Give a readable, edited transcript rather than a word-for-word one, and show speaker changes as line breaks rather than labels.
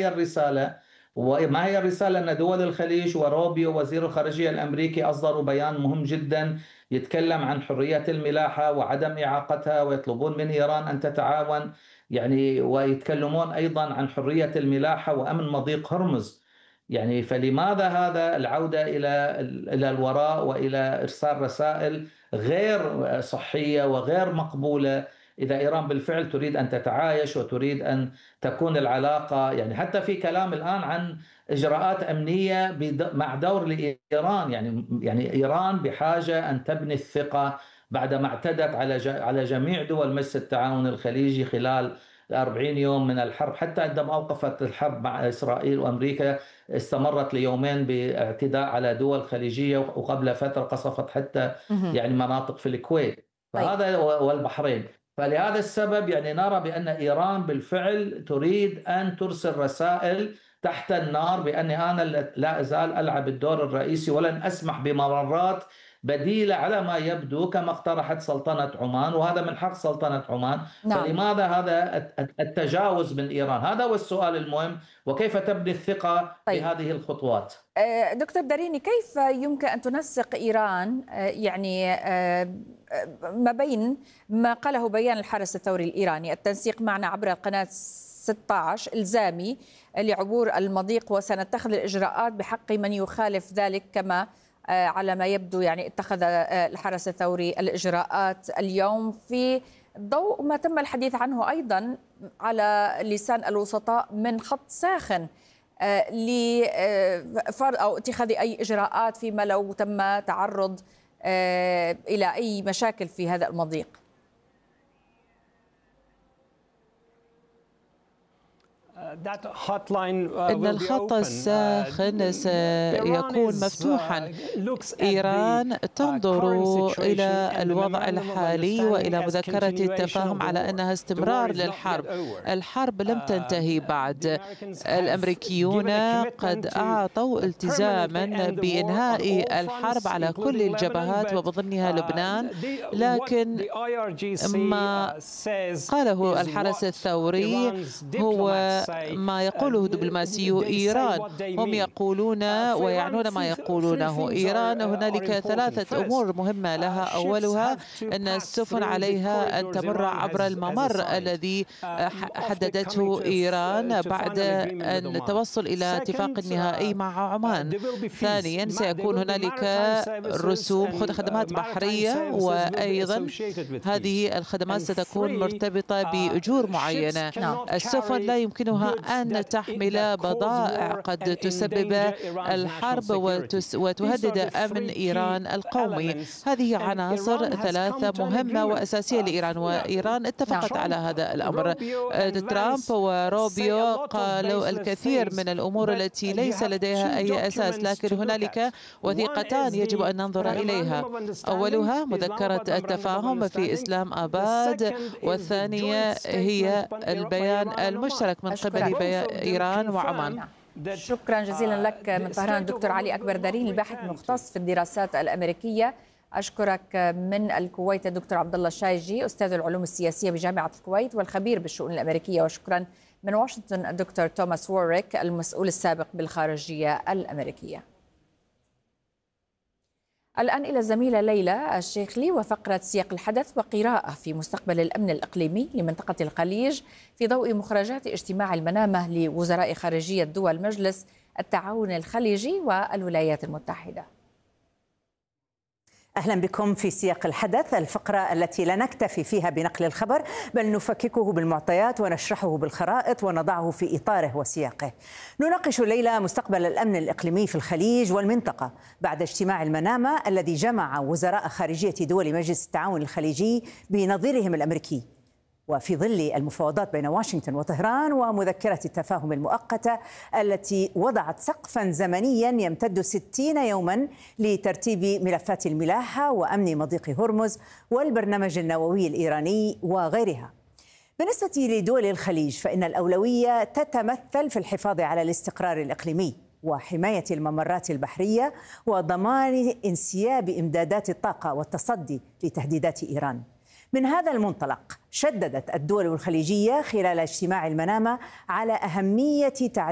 هي الرسالة؟ وما هي الرسالة؟ أن دول الخليج وروبيو وزير الخارجية الأمريكي أصدروا بيان مهم جدا يتكلم عن حرية الملاحة وعدم إعاقتها، ويطلبون من إيران أن تتعاون، يعني ويتكلمون أيضا عن حرية الملاحة وأمن مضيق هرمز. يعني فلماذا هذا العودة إلى الوراء وإلى إرسال رسائل غير صحية وغير مقبولة إذا إيران بالفعل تريد أن تتعايش وتريد أن تكون العلاقة، يعني حتى في كلام الآن عن إجراءات أمنية مع دور لإيران، يعني إيران بحاجة أن تبني الثقة بعدما اعتدت على جميع دول مجلس التعاون الخليجي خلال 40 يوم من الحرب. حتى عندما أوقفت الحرب مع إسرائيل وأمريكا استمرت ليومين باعتداء على دول خليجية، وقبل فترة قصفت حتى يعني مناطق في الكويت فهذا والبحرين. فلهذا السبب يعني نرى بأن إيران بالفعل تريد أن ترسل رسائل تحت النار بأني أنا لا أزال ألعب الدور الرئيسي ولن أسمح بممرات بديلة على ما يبدو كما اقترحت سلطنة عمان، وهذا من حق سلطنة عمان. نعم. فلماذا هذا التجاوز من إيران؟ هذا هو السؤال المهم، وكيف تبني الثقة بهذه الخطوات؟
دكتور داريني، كيف يمكن أن تنسق إيران يعني ما بين ما قاله بيان الحرس الثوري الإيراني، التنسيق معنا عبر القناة 16 إلزامي لعبور المضيق وسنتخذ الإجراءات بحق من يخالف ذلك، كما على ما يبدو يعني اتخذ الحرس الثوري الإجراءات اليوم في ضوء ما تم الحديث عنه أيضا على لسان الوسطاء من خط ساخن لفرض أو اتخاذ أي إجراءات فيما لو تم تعرض إلى أي مشاكل في هذا المضيق.
إن الخط الساخن سيكون مفتوحا. إيران تنظر إلى الوضع الحالي وإلى مذكرة التفاهم على أنها استمرار للحرب. الحرب لم تنتهي بعد. الأمريكيون قد أعطوا التزاما بإنهاء الحرب على كل الجبهات وبضمنها لبنان، لكن ما قاله الحرس الثوري هو ما يقوله دبلوماسيو إيران. هم يقولون ويعنون ما يقولونه. إيران هنالك ثلاثة أمور مهمة لها. أولها أن السفن عليها أن تمر عبر الممر الذي حددته إيران بعد أن توصل إلى اتفاق نهائي مع عمان. ثانيا سيكون هنالك رسوم خدمات بحرية، وأيضا هذه الخدمات ستكون مرتبطة بأجور معينة. السفن لا يمكنها أن تحمل بضائع قد تسبب الحرب وتهدد أمن إيران القومي. هذه عناصر ثلاثة مهمة وأساسية لإيران، وإيران اتفقت على هذا الأمر. ترامب وروبيو قالوا الكثير من الأمور التي ليس لديها أي أساس، لكن هنالك وثيقتان يجب أن ننظر إليها. أولها مذكرة التفاهم في إسلام آباد، والثانية هي البيان المشترك من قبل إيران وعمان.
شكرا جزيلا لك من طهران دكتور علي أكبر دارين، الباحث المختص في الدراسات الأمريكية. أشكرك من الكويت الدكتور عبد الله الشايجي، أستاذ العلوم السياسية بجامعة الكويت والخبير بالشؤون الأمريكية. وشكرا من واشنطن الدكتور توماس ووريك، المسؤول السابق بالخارجية الأمريكية. الآن إلى الزميلة ليلى الشيخلي وفقرة سياق الحدث وقراءة في مستقبل الأمن الإقليمي لمنطقة الخليج في ضوء مخرجات اجتماع المنامة لوزراء خارجية دول مجلس التعاون الخليجي والولايات المتحدة.
أهلا بكم في سياق الحدث، الفقرة التي لا نكتفي فيها بنقل الخبر بل نفككه بالمعطيات ونشرحه بالخرائط ونضعه في إطاره وسياقه. نناقش الليلة مستقبل الأمن الإقليمي في الخليج والمنطقة بعد اجتماع المنامة الذي جمع وزراء خارجية دول مجلس التعاون الخليجي بنظيرهم الأمريكي، وفي ظل المفاوضات بين واشنطن وطهران ومذكرة التفاهم المؤقتة التي وضعت سقفا زمنيا يمتد 60 يوما لترتيب ملفات الملاحة وأمن مضيق هرمز والبرنامج النووي الإيراني وغيرها. بالنسبة لدول الخليج فإن الأولوية تتمثل في الحفاظ على الاستقرار الإقليمي وحماية الممرات البحرية وضمان انسياب إمدادات الطاقة والتصدي لتهديدات إيران. من هذا المنطلق شددت الدول الخليجية خلال اجتماع المنامة على أهمية